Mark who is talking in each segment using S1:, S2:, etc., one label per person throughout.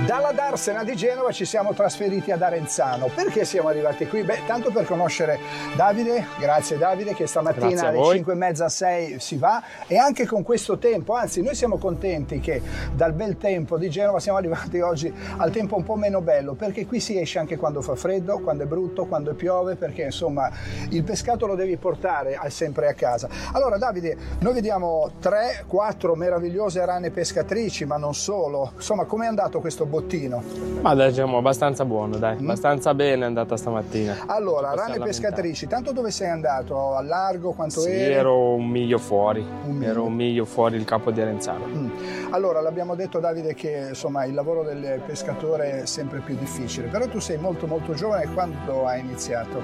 S1: Dalla Darsena di Genova ci siamo trasferiti ad Arenzano. Perché siamo arrivati qui? Beh, tanto per conoscere Davide, grazie Davide, che stamattina alle 5:30, 6 si va, e anche con questo tempo, anzi noi siamo contenti che dal bel tempo di Genova siamo arrivati oggi al tempo un po' meno bello, perché qui si esce anche quando fa freddo, quando è brutto, quando piove, perché insomma il pescato lo devi portare sempre a casa. Allora Davide, noi vediamo 3-4 meravigliose rane pescatrici, ma non solo. Insomma, com'è andato questo bottino?
S2: Ma diciamo abbastanza buono, dai, abbastanza bene è andata stamattina.
S1: Allora, rane pescatrici, tanto dove sei andato? Al largo? Quanto eri?
S2: Ero un miglio fuori, ero un miglio fuori il capo di Arenzano.
S1: Allora, l'abbiamo detto Davide che insomma il lavoro del pescatore è sempre più difficile, però tu sei molto giovane. Quando hai iniziato?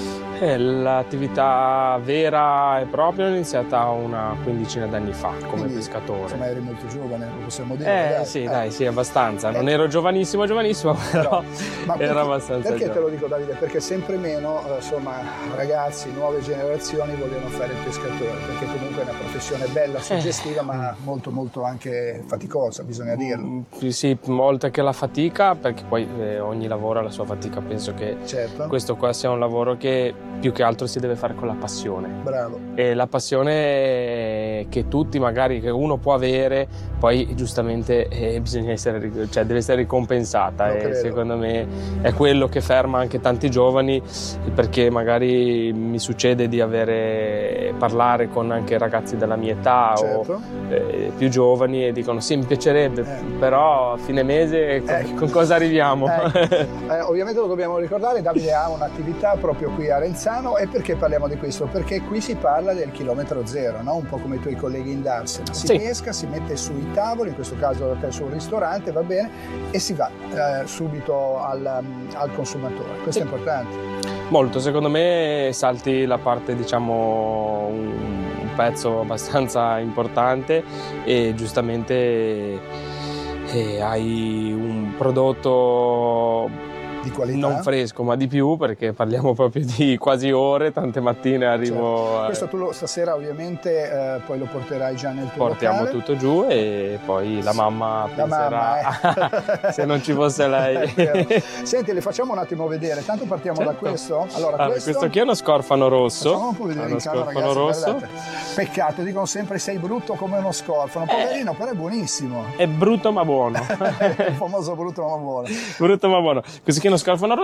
S2: L'attività vera e propria è iniziata una quindicina d'anni fa come pescatore.
S1: Insomma eri molto giovane, lo possiamo dire?
S2: Sì, abbastanza. Non ero giovanissimo, però era abbastanza
S1: Perché
S2: giovane.
S1: te lo dico Davide? Perché sempre meno insomma ragazzi, nuove generazioni vogliono fare il pescatore, perché comunque è una professione bella, suggestiva, ma molto anche faticosa, bisogna dirlo.
S2: Sì, oltre che la fatica, perché poi ogni lavoro ha la sua fatica, penso che questo qua sia un lavoro che più che altro si deve fare con la passione.
S1: Bravo.
S2: E la passione che tutti magari, che uno può avere, poi giustamente bisogna deve essere ricompensata, e secondo me è quello che ferma anche tanti giovani, perché magari mi succede di parlare con anche ragazzi della mia età o più giovani, e dicono sì, mi piacerebbe, però a fine mese con cosa arriviamo?
S1: Ovviamente lo dobbiamo ricordare, Davide ha un'attività proprio qui a Arenzano. E perché parliamo di questo? Perché qui si parla del chilometro zero, no? Un po' come i tuoi colleghi in Darsena. Si pesca, si mette sui tavoli, in questo caso da te sul ristorante, va bene, e si va subito al consumatore. Questo è importante.
S2: Molto, secondo me salti la parte, diciamo, un pezzo abbastanza importante, e giustamente hai un prodotto
S1: di qualità,
S2: non fresco ma di più, perché parliamo proprio di quasi ore, tante mattine arrivo.
S1: Questo tu stasera ovviamente poi lo porterai già nel tuo
S2: portiamo
S1: locale.
S2: Tutto giù, e poi la mamma penserà se non ci fosse lei.
S1: Senti, le facciamo un attimo vedere, tanto partiamo da questo. Allora,
S2: questo qui è uno scorfano rosso.
S1: Facciamo un po' vedere in camera, ragazzi,
S2: rosso.
S1: Guardate. Peccato, dicono sempre sei brutto come uno scorfano, poverino, però è buonissimo.
S2: È brutto ma buono.
S1: Il famoso brutto ma buono.
S2: Brutto ma buono. Questo qui è uno scorfano rosso.